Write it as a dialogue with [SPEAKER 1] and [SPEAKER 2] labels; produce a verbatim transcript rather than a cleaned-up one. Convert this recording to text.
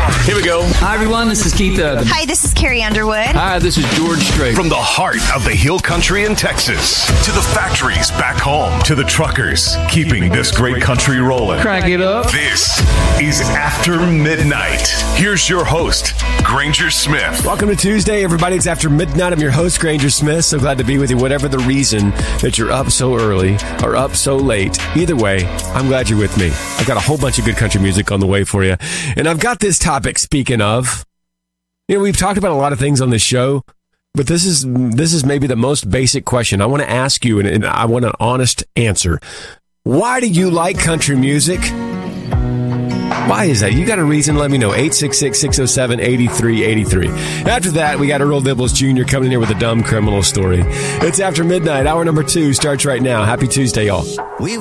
[SPEAKER 1] Here we go.
[SPEAKER 2] Hi, everyone. This is Keith Urban.
[SPEAKER 3] Hi, this is Carrie Underwood.
[SPEAKER 2] Hi, this is George Strait.
[SPEAKER 1] From the heart of the Hill Country in Texas to the factories back home to the truckers keeping this great country rolling.
[SPEAKER 2] Crank it up.
[SPEAKER 1] This is After Midnight. Here's your host, Granger Smith.
[SPEAKER 4] Welcome to Tuesday, everybody. It's After Midnight. I'm your host, Granger Smith. So glad to be with you, whatever the reason that you're up so early or up so late. Either way, I'm glad you're with me. I've got a whole bunch of good country music on the way for you. And I've got this topic, speaking of. You know, we've talked about a lot of things on this show, but this is this is maybe the most basic question I want to ask you, and, and I want an honest answer. Why do you like country music? Why is that? You got a reason? Let me know. eight six six, six oh seven, eight three eight three. After that, we got Earl Dibbles Junior coming in here with a dumb criminal story. It's After Midnight. Hour number two starts right now. Happy Tuesday, y'all.
[SPEAKER 5] We